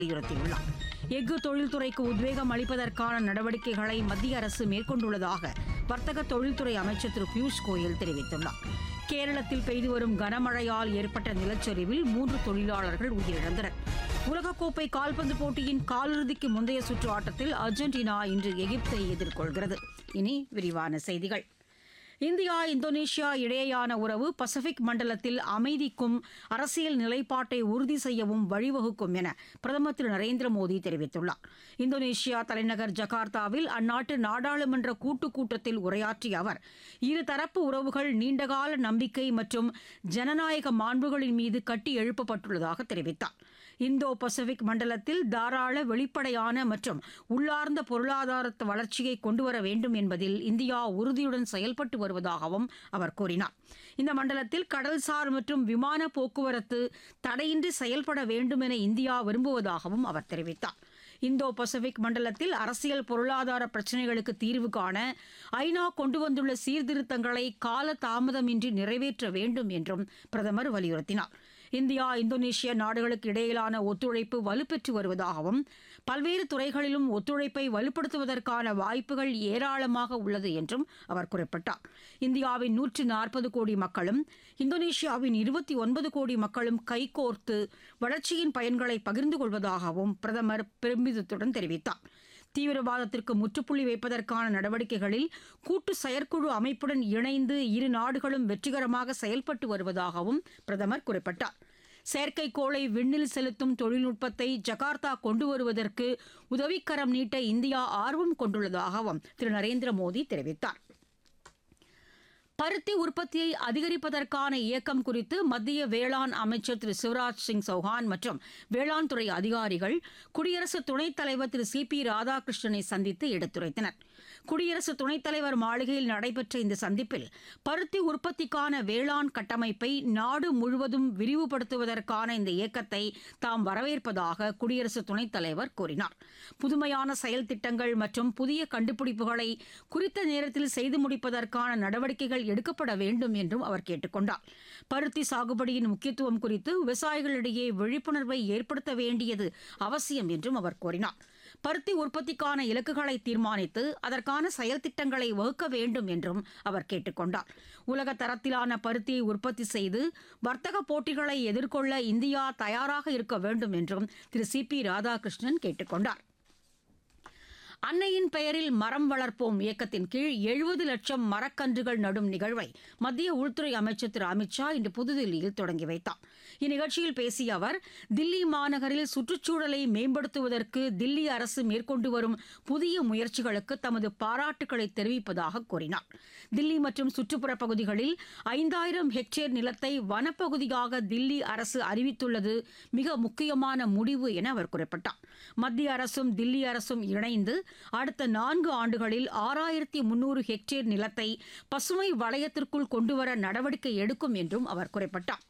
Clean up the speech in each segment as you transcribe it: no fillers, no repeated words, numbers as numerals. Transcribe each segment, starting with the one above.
வலியுறுத்தியுள்ளார். எஃகு தொழில்துறைக்கு உத்வேகம் அளிப்பதற்கான நடவடிக்கைகளை மத்திய அரசு மேற்கொண்டுள்ளதாக வர்த்தக தொழில்துறை அமைச்சர் திரு பியூஷ் கோயல் தெரிவித்துள்ளார். கேரளத்தில் பெய்து வரும் கனமழையால் ஏற்பட்ட நிலச்சரிவில் 3 தொழிலாளர்கள் உயிரிழந்தனர். உலகக்கோப்பை கால்பந்து போட்டியின் காலிறுதிக்கு முந்தைய சுற்று ஆட்டத்தில் அர்ஜென்டினா இன்று எகிப்தை எதிர்கொள்கிறது. இனி விரிவான செய்திகள். இந்தியா இந்தோனேஷியா இடையேயான உறவு பசிபிக் மண்டலத்தில் அமைதிக்கும் அரசியல் நிலைப்பாட்டை உறுதி செய்யவும் வழிவகுக்கும் என பிரதமர் திரு நரேந்திர மோடி தெரிவித்துள்ளார். இந்தோனேஷியா தலைநகர் ஜகார்த்தாவில் அந்நாட்டு நாடாளுமன்ற கூட்டத்தில் உரையாற்றிய அவர், இருதரப்பு உறவுகள் நீண்டகால நம்பிக்கை மற்றும் ஜனநாயக மாண்புகளின் மீது கட்டி எழுப்பப்பட்டுள்ளதாக தெரிவித்தார். இந்தோ பசிபிக் மண்டலத்தில் தாராள, வெளிப்படையான மற்றும் உள்ளார்ந்த பொருளாதார வளர்ச்சியை கொண்டுவர வேண்டும் என்பதில் இந்தியா உறுதியுடன் செயல்பட்டு வருவதாகவும் அவர் கூறினார். இந்த மண்டலத்தில் கடல்சார் மற்றும் விமான போக்குவரத்து தடையின்றி செயல்பட வேண்டும் என இந்தியா விரும்புவதாகவும் அவர் தெரிவித்தார். இந்தோ பசிபிக் மண்டலத்தில் அரசியல் பொருளாதார பிரச்சினைகளுக்கு தீர்வு காண ஐநா கொண்டு வந்துள்ள சீர்திருத்தங்களை கால தாமதமின்றி நிறைவேற்ற வேண்டும் என்றும் பிரதமர் வலியுறுத்தினார். இந்தியா இந்தோனேஷியா நாடுகளுக்கு இடையிலான ஒத்துழைப்பு வலுப்பெற்று வருவதாகவும் பல்வேறு துறைகளிலும் ஒத்துழைப்பை வலுப்படுத்துவதற்கான வாய்ப்புகள் ஏராளமாக உள்ளது என்றும் அவர் குறிப்பிட்டார். இந்தியாவின் 140 கோடி மக்களும் இந்தோனேஷியாவின் 29 கோடி மக்களும் கைகோர்த்து வளர்ச்சியின் பயன்களை பகிர்ந்து கொள்வதாகவும் பிரதமர் பெருமிதத்துடன் தெரிவித்தார். தீவிரவாதத்திற்கு முற்றுப்புள்ளி வைப்பதற்கான நடவடிக்கைகளில் கூட்டு செயற்குழு அமைப்புடன் இணைந்து இரு நாடுகளும் வெற்றிகரமாக செயல்பட்டு வருவதாகவும் பிரதமர் குறிப்பிட்டார். செயற்கைக்கோளை விண்ணில் செலுத்தும் தொழில்நுட்பத்தை ஜகார்த்தா கொண்டு வருவதற்கு உதவிக்கரம் நீட்ட இந்தியா ஆர்வம் கொண்டுள்ளதாகவும் திரு நரேந்திர மோடி தெரிவித்தார். பருத்தி உற்பத்தியை அதிகரிப்பதற்கான இயக்கம் குறித்து மத்திய வேளாண் அமைச்சர் திரு சிவராஜ் சிங் சௌஹான் மற்றும் வேளாண் துறை அதிகாரிகள் குடியரசு துணைத் தலைவர் திரு சி பி ராதாகிருஷ்ணனை சந்தித்து எடுத்துரைத்தனர். குடியரசு துணைத் தலைவர் மாளிகையில் நடைபெற்ற இந்த சந்திப்பில் பருத்தி உற்பத்திக்கான வேளாண் கட்டமைப்பை நாடு முழுவதும் விரிவுபடுத்துவதற்கான இந்த இயக்கத்தை தாம் வரவேற்பதாக குடியரசு துணைத் தலைவர் கூறினார். புதுமையான செயல் திட்டங்கள் மற்றும் புதிய கண்டுபிடிப்புகளை குறித்த நேரத்தில் செய்து முடிப்பதற்கான நடவடிக்கைகள் எடுக்கப்பட வேண்டும் என்றும் அவர் கேட்டுக் கொண்டார். பருத்தி சாகுபடியின் முக்கியத்துவம் குறித்து விவசாயிகளிடையே விழிப்புணர்வை ஏற்படுத்த வேண்டியது அவசியம் என்றும் அவர் கூறினார். பருத்தி உற்பத்திக்கான இலக்குகளை தீர்மானித்து அதற்கான செயல் திட்டங்களை வகுக்க வேண்டும் என்றும் அவர் கேட்டுக் கொண்டார். உலக தரத்திலான பருத்தியை உற்பத்தி செய்து வர்த்தக போட்டிகளை எதிர்கொள்ள இந்தியா தயாராக இருக்க வேண்டும் என்றும் திரு சி பி ராதாகிருஷ்ணன் கேட்டுக் கொண்டார். அன்னையின் பெயரில் மரம் வளர்ப்போம் இயக்கத்தின் கீழ் 70 லட்சம் மரக்கன்றுகள் நடும் நிகழ்வை மத்திய உள்துறை அமைச்சர் திரு அமித் ஷா இன்று புதுதில்லியில் தொடங்கி வைத்தார். இந்நிகழ்ச்சியில் பேசிய அவர், தில்லி மாநகரில் சுற்றுச்சூழலை மேம்படுத்துவதற்கு தில்லி அரசு மேற்கொண்டு வரும் புதிய முயற்சிகளுக்கு தமது பாராட்டுக்களை தெரிவிப்பதாக கூறினார். தில்லி மற்றும் சுற்றுப்புற பகுதிகளில் 5000 ஹெக்டேர் நிலத்தை வனப்பகுதியாக தில்லி அரசு அறிவித்துள்ளது மிக முக்கியமான முடிவு என அவர் குறிப்பிட்டார். மத்திய அரசும் தில்லி அரசும் இணைந்து அடுத்த 4 ஆண்டுகளில் 6300 ஹெக்டேர் நிலத்தை பசுமை வளையத்திற்குள் கொண்டுவர நடவடிக்கை எடுக்கும் என்றும் அவர் குறிப்பிட்டார்.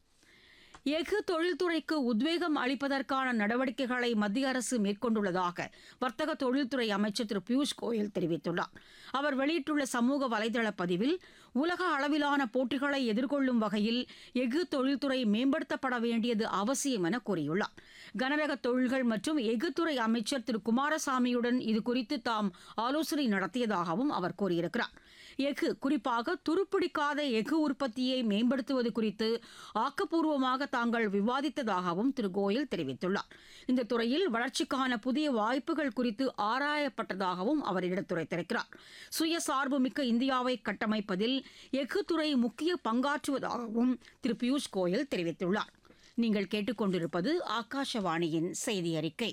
எஃகு தொழில்துறைக்கு உத்வேகம் அளிப்பதற்கான நடவடிக்கைகளை மத்திய அரசு மேற்கொண்டுள்ளதாக வர்த்தக தொழில்துறை அமைச்சர் திரு பியூஷ் கோயல் தெரிவித்துள்ளார். அவர் வெளியிட்டுள்ள சமூக வலைதள பதிவில், உலக அளவிலான போட்டிகளை எதிர்கொள்ளும் வகையில் எஃகு தொழில்துறை மேம்படுத்தப்பட வேண்டியது அவசியம் என கூறியுள்ளார். கனரக தொழில்கள் மற்றும் எஃகுத்துறை அமைச்சர் திரு குமாரசாமியுடன் இதுகுறித்து தாம் ஆலோசனை நடத்தியதாகவும் அவர் கூறியிருக்கிறார். எஃகு, குறிப்பாக துருப்பிடிக்காத எஃகு உற்பத்தியை மேம்படுத்துவது குறித்து ஆக்கப்பூர்வமாக தாங்கள் விவாதித்ததாகவும் திரு கோயல் தெரிவித்துள்ளார். இந்த துறையில் வளர்ச்சிக்கான புதிய வாய்ப்புகள் குறித்து ஆராயப்பட்டதாகவும் அவர் எடுத்துரைத்திருக்கிறார். சுயசார்புமிக்க இந்தியாவை கட்டமைப்பதில் எஃகு துறை முக்கிய பங்காற்றுவதாகவும் திரு பியூஷ் கோயல் தெரிவித்துள்ளார். நீங்கள் கேட்டுக்கொண்டிருப்பது ஆகாஷவாணியின் செய்தி அறிக்கை.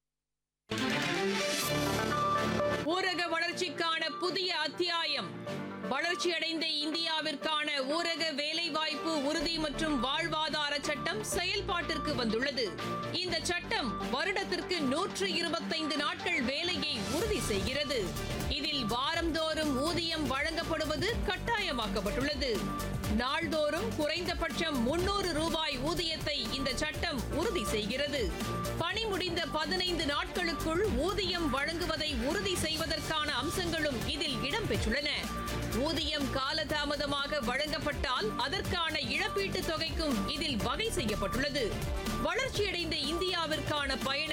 ஊரக வளர்ச்சிக்கான புதிய அத்தியாயம். வளர்ச்சியடைந்த இந்தியாவிற்கான ஊரக வேலைவாய்ப்பு உறுதி மற்றும் வாழ்வாதார சட்டம் செயல்பாட்டிற்கு வந்துள்ளது. இந்த சட்டம் வருடத்திற்கு 125 நாட்கள் வேலையை உறுதி செய்கிறது. இதில் வாரந்தோறும் ஊதியம் வழங்கப்படுவது கட்டாயமாக்கப்பட்டுள்ளது. நாள்தோறும் குறைந்தபட்சம் 300 ரூபாய் ஊதியத்தை இந்த சட்டம் உறுதி செய்கிறது. பணி முடிந்த 15 நாட்களுக்குள் ஊதியம் வழங்குவதை உறுதி செய்வதற்கான அம்சங்களும் இதில் இடம்பெற்றுள்ளன. ஊதியம் காலதாமதமாக வழங்கப்பட்டால் அதற்கான இழப்பீட்டுத் தொகைக்கும் இதில் வகை செய்யப்பட்டுள்ளது. வளர்ச்சியடைந்த இந்தியாவிற்கான பயணம்